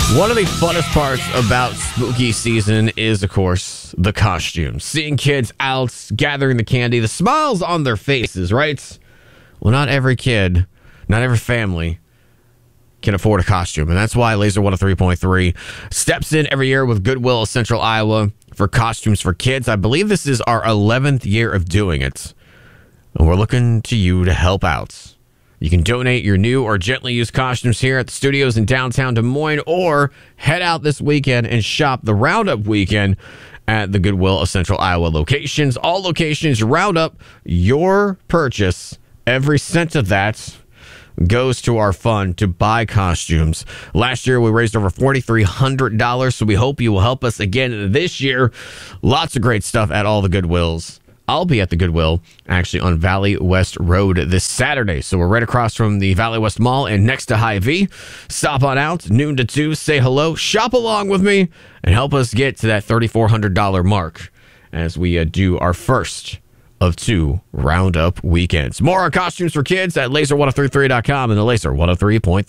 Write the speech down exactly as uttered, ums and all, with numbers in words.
One of the funnest parts about spooky season is, of course, the costumes. Seeing kids out, gathering the candy, the smiles on their faces, right? Well, not every kid, not every family can afford a costume. And that's why Laser one oh three point three steps in every year with Goodwill of Central Iowa for costumes for kids. I believe this is our eleventh year of doing it. And we're looking to you to help out. You can donate your new or gently used costumes here at the studios in downtown Des Moines, or head out this weekend and shop the Roundup weekend at the Goodwill of Central Iowa locations. All locations round up your purchase. Every cent of that goes to our fund to buy costumes. Last year, we raised over four thousand three hundred dollars, so we hope you will help us again this year. Lots of great stuff at all the Goodwills. I'll be at the Goodwill, actually, on Valley West Road this Saturday. So we're right across from the Valley West Mall and next to Hy-Vee. Stop on out, noon to two, say hello, shop along with me, and help us get to that three thousand four hundred dollars mark as we uh, do our first of two Roundup weekends. More on costumes for kids at laser one oh three point three dot com and the Laser one oh three point three.